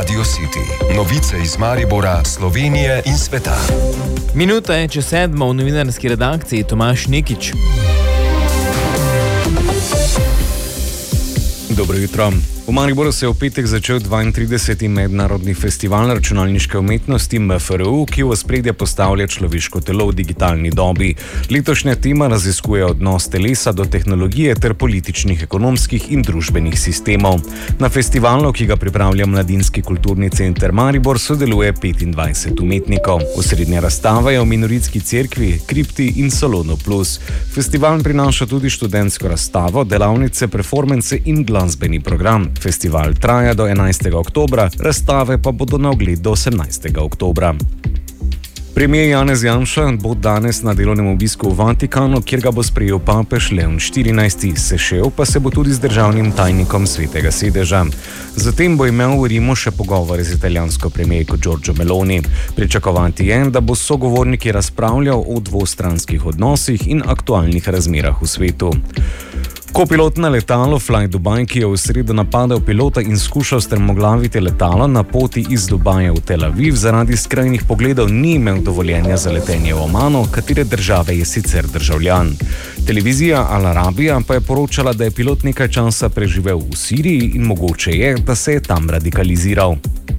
Radio City. Novice iz Maribora, Slovenije in sveta. Minuta je čez 7 v novinarski redakciji. Tomaž Nikič. Dobro jutro. V Mariboru se je v petek začel 32. mednarodni festival računalniške umetnosti MFRU, ki v ospredje postavlja človeško telo v digitalni dobi. Letošnja tema raziskuje odnos telesa do tehnologije ter političnih, ekonomskih in družbenih sistemov. Na festivalu, ki ga pripravlja Mladinski kulturni center Maribor, sodeluje 25 umetnikov. Osrednja razstava je v Minoritski cerkvi, Kripti in Salonu Plus. Festival prinaša tudi študentsko razstavo, delavnice, performance in glasbeni program. Festival traja do 11. oktobra, razstave pa bodo na ogled do 18. oktobra. Premier Janez Janša bo danes na delovnem obisku v Vatikanu, kjer ga bo sprejel papež Leon XIV. Sešel pa se bo tudi z državnim tajnikom Svetega sedeža. Zatem bo imel v Rimu še pogovore z italijansko premijerko Giorgio Meloni. Pričakovati je, da bo s sogovorniki razpravljal o dvostranskih odnosih in aktualnih razmerah v svetu. Kopilotno letalo Fly Dubai, ki je v sredo napadel pilota in skušal strmoglaviti letalo na poti iz Dubaja v Tel Aviv, zaradi skrajnih pogledov ni imel dovoljenja za letenje v Omanu, katere države je sicer državljan. Televizija Al Arabija pa je poročala, da je pilot nekaj časa preživel v Siriji in mogoče je, da se je tam radikaliziral.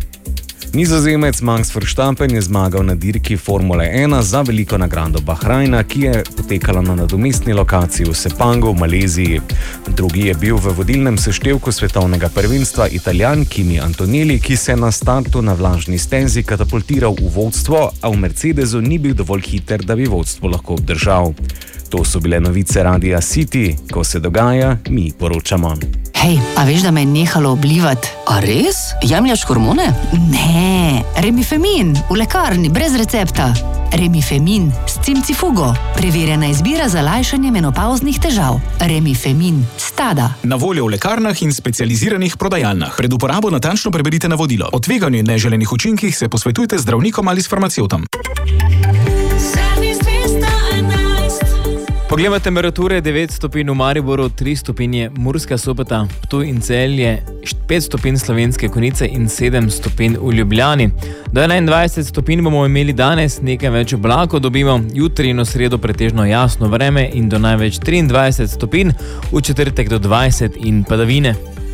Nizozemec Max Verstappen je zmagal na dirki Formule 1 za veliko nagrado Bahrajna, ki je potekala na nadomestni lokaciji v Sepangu v Maleziji. Drugi je bil v vodilnem seštevku svetovnega prvenstva Italijan Kimi Antonelli, ki se je na startu na vlažni stezi katapultiral v vodstvo, a v Mercedesu ni bil dovolj hiter, da bi vodstvo lahko obdržal. To so bile novice Radia City. Ko se dogaja, mi poročamo. Hej, a veš, da me je nehalo oblivati? A res? Jemljaš hormone? Ne, Remifemin, v lekarni, brez recepta. Remifemin s cimcifugo. Preverjena izbira za lajšanje menopauznih težav. Remifemin, Stada. Na voljo v lekarnah in specializiranih prodajalnah. Pred uporabo natančno preberite navodilo. O tveganju in neželenih učinkih se posvetujte z zdravnikom ali s farmacevtom. Poglejmo temperature: 9 stopinj v Mariboru, 3 stopinje Murska Sobota, Ptuj in Celje, 5 stopinj Slovenske Konjice in 7 stopinj v Ljubljani. Do 21 stopinj bomo imeli danes, nekaj več oblakov dobimo, jutri in v sredo pretežno jasno vreme in do največ 23 stopinj, v četrtek do 20 in padavine.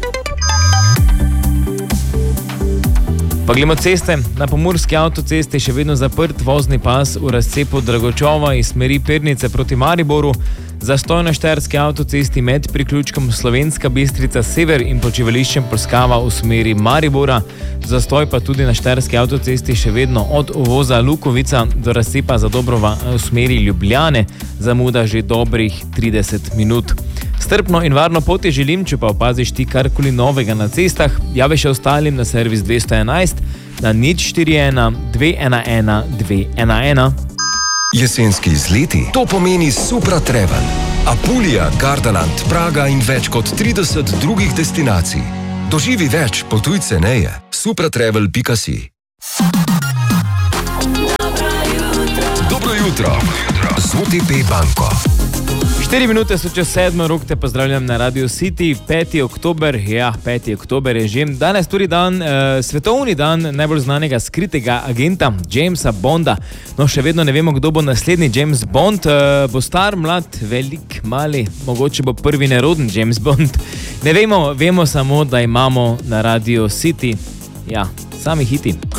Poglejmo ceste. Na pomurski avtocesti še vedno zaprt vozni pas v razcepu Dragočova iz smeri Pernice proti Mariboru, zastoj na štajerski avtocesti med priključkom Slovenska Bistrica Sever in počivališčem Polskava v smeri Maribora, zastoj pa tudi na štajerski avtocesti še vedno od uvoza Lukovica do razcepa Zadobrova v smeri Ljubljane, zamuda že dobrih 30 minut. Strpno in varno pot ti želim, če pa opaziš ti karkoli novega na cestah, javi še ostalim na servis 211 na 041 211 211. Jesenski izleti, to pomeni Supra Travel. Apulija, Gardaland, Praga in več kot 30 drugih destinacij. Doživi več, potuj ceneje. supratravel.si. Dobro jutro z OTP banko. 4 minute so čez 7, rok te pozdravljam na Radio City. 5. oktober, 5. oktober je že. Danes tudi dan, svetovni dan najbolj znanega skritega agenta Jamesa Bonda. No, še vedno ne vemo, kdo bo naslednji James Bond. Bo star, mlad, velik, mali, mogoče bo prvi neroden James Bond. Ne vemo, vemo samo, da imamo na Radio City, ja, sami hiti.